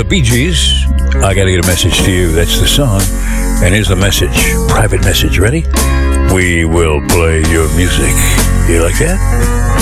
the Bee Gees. I Gotta Get a Message to You. That's the song. And here's the message. Private message. Ready? We will play your music. You like that?